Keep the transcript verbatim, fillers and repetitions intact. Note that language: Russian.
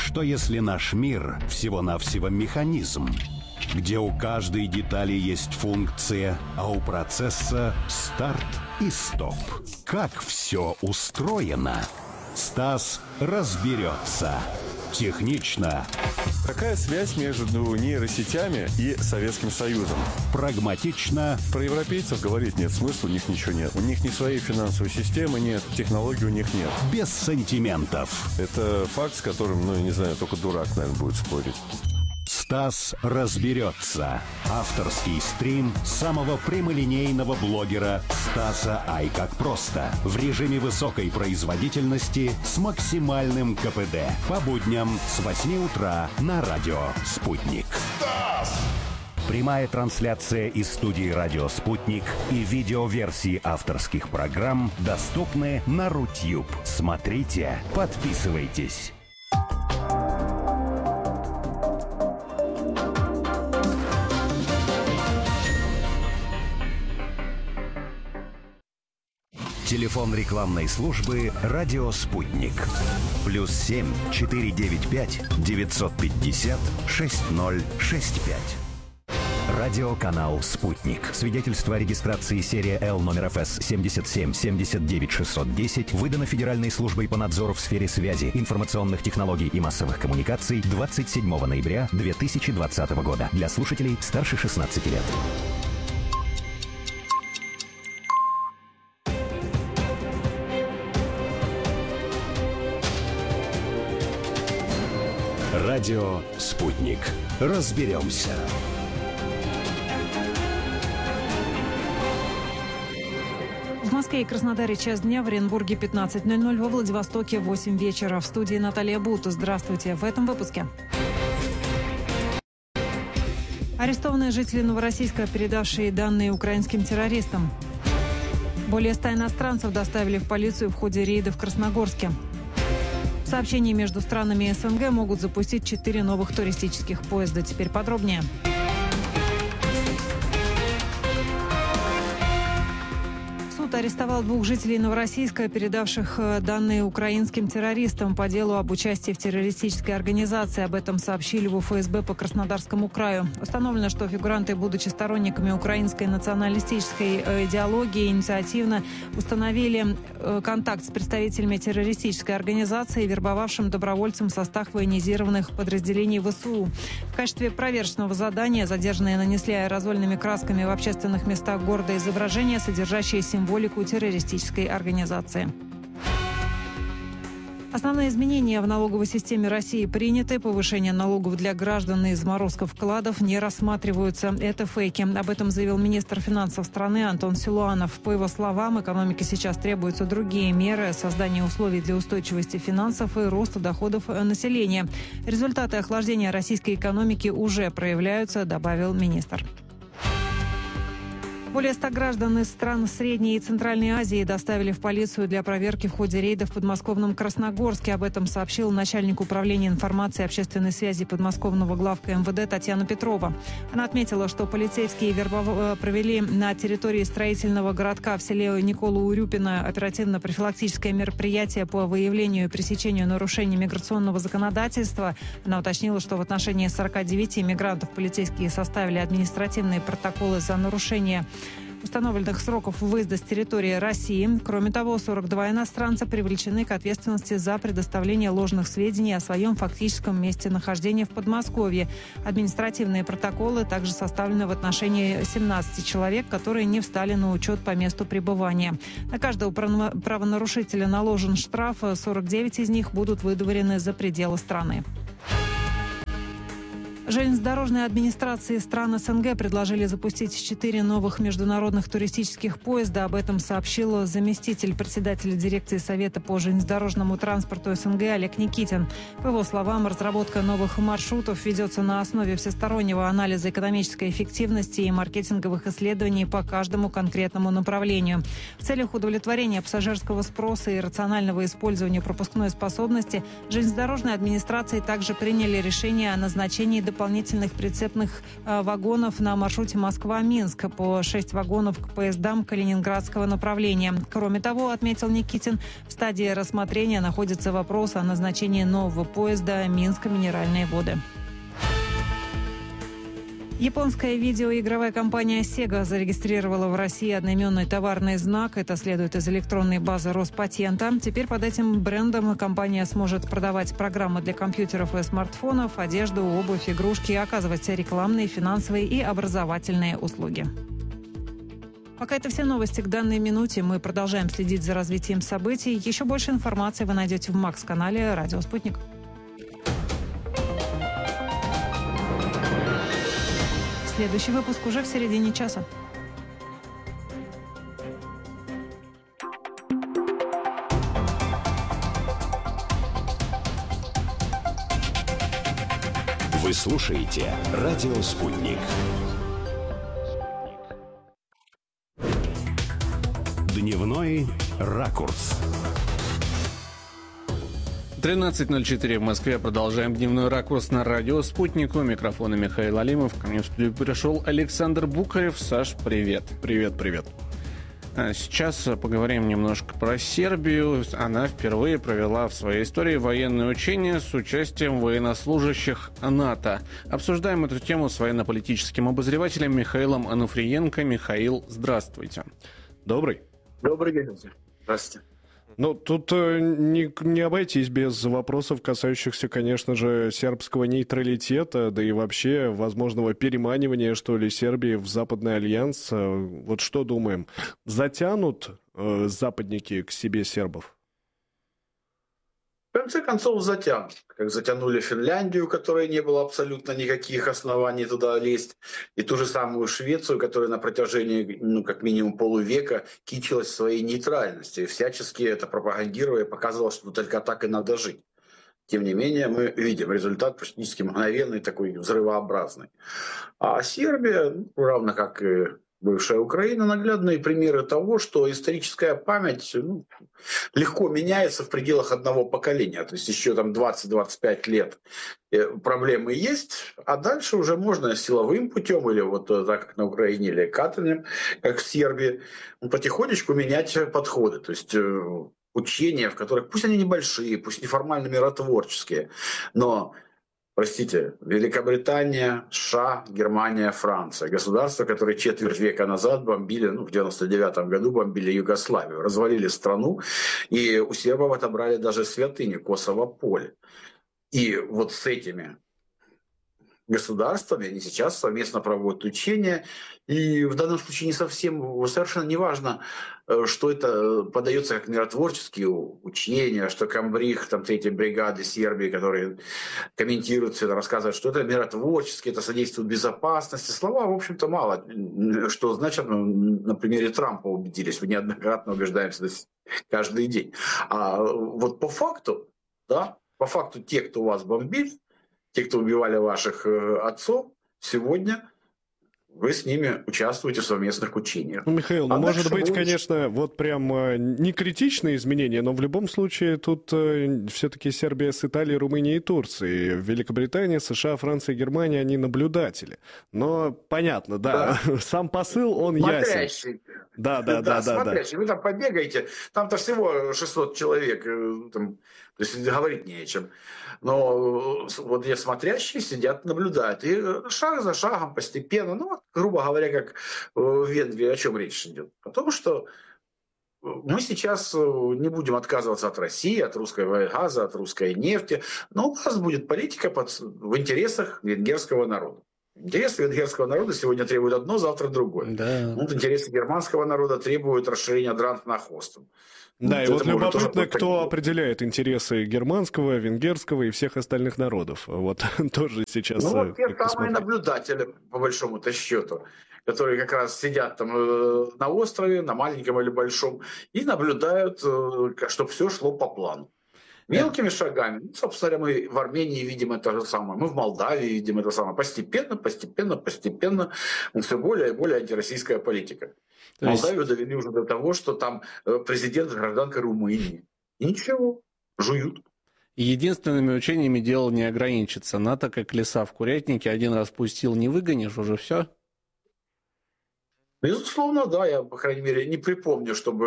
Что если наш мир всего-навсего механизм, где у каждой детали есть функция, а у процесса старт и стоп? Как все устроено? Стас разберется. Технично. Какая связь между нейросетями и Советским Союзом? Прагматично. Про европейцев говорить нет смысла, у них ничего нет. У них ни своей финансовой системы нет, технологий у них нет. Без сантиментов. Это факт, с которым, ну, я не знаю, только дурак, наверное, будет спорить. Стас разберется. Авторский стрим самого прямолинейного блогера Стаса Ай как просто. В режиме высокой производительности с максимальным ка пэ дэ. По будням с восьми утра на радио «Спутник». Стас! Прямая трансляция из студии «Радио Спутник» и видеоверсии авторских программ доступны на Рутюб. Смотрите, подписывайтесь. Телефон рекламной службы «Радио Спутник». Плюс семь четыре девять пять девятьсот пятьдесят шесть ноль шесть пять. Радиоканал «Спутник». Свидетельство о регистрации серия Л номер эф эс семьдесят семь семьдесят девять шестьсот десять выдано Федеральной службой по надзору в сфере связи, информационных технологий и массовых коммуникаций двадцать седьмого ноября две тысячи двадцатого года. Для слушателей старше шестнадцати лет. Радио «Спутник». Разберемся. В Москве и Краснодаре час дня, в Оренбурге пятнадцать ноль ноль, во Владивостоке восемь вечера. В студии Наталья Бута. Здравствуйте. В этом выпуске. Арестованные жители Новороссийска, передавшие данные украинским террористам. Более ста иностранцев доставили в полицию в ходе рейда в Красногорске. Сообщения между странами эс эн гэ могут запустить четыре новых туристических поезда. Теперь подробнее. Суд арестовал двух жителей Новороссийска, передавших данные украинским террористам по делу об участии в террористической организации. Об этом сообщили в у эф эс бэ по Краснодарскому краю. Установлено, что фигуранты, будучи сторонниками украинской националистической идеологии, инициативно установили контакт с представителями террористической организации, вербовавшим добровольцам в состав военизированных подразделений вэ эс у. В качестве проверочного задания задержанные нанесли аэрозольными красками в общественных местах города изображения, содержащие символику террористической организации. Основные изменения в налоговой системе России приняты. Повышение налогов для граждан и заморозка вкладов не рассматриваются. Это фейки. Об этом заявил министр финансов страны Антон Силуанов. По его словам, экономике сейчас требуются другие меры: создание условий для устойчивости финансов и роста доходов населения. Результаты охлаждения российской экономики уже проявляются, добавил министр. Более ста граждан из стран Средней и Центральной Азии доставили в полицию для проверки в ходе рейда в подмосковном Красногорске. Об этом сообщил начальник управления информации и общественной связи подмосковного главка эм вэ дэ Татьяна Петрова. Она отметила, что полицейские вербов... провели на территории строительного городка в селе Никола-Урюпино оперативно-профилактическое мероприятие по выявлению и пресечению нарушений миграционного законодательства. Она уточнила, что в отношении сорока девяти мигрантов полицейские составили административные протоколы за нарушение установленных сроков выезда с территории России. Кроме того, сорок два иностранца привлечены к ответственности за предоставление ложных сведений о своем фактическом месте нахождения в Подмосковье. Административные протоколы также составлены в отношении семнадцати человек, которые не встали на учет по месту пребывания. На каждого правонарушителя наложен штраф, сорок девять из них будут выдворены за пределы страны. Железнодорожные администрации стран эс эн гэ предложили запустить четыре новых международных туристических поезда. Об этом сообщил заместитель председателя дирекции Совета по железнодорожному транспорту эс эн гэ Олег Никитин. По его словам, разработка новых маршрутов ведется на основе всестороннего анализа экономической эффективности и маркетинговых исследований по каждому конкретному направлению. В целях удовлетворения пассажирского спроса и рационального использования пропускной способности железнодорожные администрации также приняли решение о назначении дополнительных дополнительных прицепных э, вагонов на маршруте Москва-Минск, по шесть вагонов к поездам калининградского направления. Кроме того, отметил Никитин, в стадии рассмотрения находится вопрос о назначении нового поезда Минск-Минеральные воды. Японская видеоигровая компания Sega зарегистрировала в России одноименный товарный знак. Это следует из электронной базы Роспатента. Теперь под этим брендом компания сможет продавать программы для компьютеров и смартфонов, одежду, обувь, игрушки, оказывать рекламные, финансовые и образовательные услуги. Пока это все новости к данной минуте. Мы продолжаем следить за развитием событий. Еще больше информации вы найдете в Макс-канале «Радио Спутник». Следующий выпуск уже в середине часа. Вы слушаете «Радио Спутник». Дневной ракурс. тринадцать ноль четыре в Москве. Продолжаем дневной ракурс на радио «Спутник». У микрофона Михаил Алимов. Ко мне в студию пришел Александр Букарев. Саш, привет. Привет, привет. Сейчас поговорим немножко про Сербию. Она впервые провела в своей истории военные учения с участием военнослужащих НАТО. Обсуждаем эту тему с военно-политическим обозревателем Михаилом Ануфриенко. Михаил, здравствуйте. Добрый. Добрый день. Здравствуйте. Ну, тут э, не, не обойтись без вопросов, касающихся, конечно же, сербского нейтралитета, да и вообще возможного переманивания, что ли, Сербии в Западный альянс. Вот что думаем? Затянут э, западники к себе сербов? В конце концов затянут. Как затянули Финляндию, у которой не было абсолютно никаких оснований туда лезть, и ту же самую Швецию, которая на протяжении, ну, как минимум полувека кичилась своей нейтральностью и всячески это пропагандируя, показывала, что только так и надо жить. Тем не менее, мы видим результат практически мгновенный, такой взрывообразный. А Сербия, ну, равно как и бывшая Украина, наглядные примеры того, что историческая память, ну, легко меняется в пределах одного поколения. То есть еще там двадцать-двадцать пять лет проблемы есть, а дальше уже можно силовым путем, или вот так, как на Украине, или катанием, как в Сербии, потихонечку менять подходы. То есть учения, в которых, пусть они небольшие, пусть неформально миротворческие, но... Простите, Великобритания, США, Германия, Франция. Государства, которые четверть века назад бомбили, ну, в девяносто девятом году бомбили Югославию, развалили страну, и у сербов отобрали даже святыню Косово-Поле. И вот с этими государствами они сейчас совместно проводят учения. И в данном случае не совсем, совершенно не важно, что это подается как миротворческие учения, что комбриг, там, третьей бригады Сербии, которые комментируют все это, рассказывают, что это миротворческие, это содействует безопасности. Слова, в общем-то, мало. Что значит, на примере Трампа убедились, мы неоднократно убеждаемся каждый день. А вот по факту, да, по факту те, кто вас бомбил, те, кто убивали ваших отцов, сегодня вы с ними участвуете в совместных учениях. Ну, Михаил, ну, а может быть, будет... конечно, вот прям э, не критичные изменения, но в любом случае тут э, все-таки Сербия с Италией, Румынией и Турцией. Великобритания, США, Франция, Германия, они наблюдатели. Но понятно, да, да. Сам посыл, он смотрящий. Ясен. Да, да, да, да, да. Вы там побегаете, там-то всего шестьсот человек, там, то есть говорить не о чем. Но вот я смотрящие сидят, наблюдают. И шаг за шагом постепенно, ну, вот, грубо говоря, как в Венгрии, о чем речь идет. О том, что мы сейчас не будем отказываться от России, от русского газа, от русской нефти, но у нас будет политика под, в интересах венгерского народа. Интересы венгерского народа сегодня требуют одно, завтра другое. Да. Вот интересы германского народа требуют расширения Дрант-на-Хостен. Да, вот и вот любопытно, тоже... кто определяет интересы германского, венгерского и всех остальных народов. Вот тоже сейчас... Ну вот те самые наблюдатели, по большому-то счету, которые как раз сидят там на острове, на маленьком или большом, и наблюдают, чтобы все шло по плану. Мелкими шагами. Ну, собственно говоря, мы в Армении видим это же самое, мы в Молдавии видим это самое. Постепенно, постепенно, постепенно все более и более антироссийская политика. То есть... Молдавию довели уже до того, что там президент гражданка Румынии. И ничего, жуют. единственными учениями дело не ограничится. НАТО, как лиса в курятнике, один раз пустил, не выгонишь, уже все. Безусловно, да, я, по крайней мере, не припомню, чтобы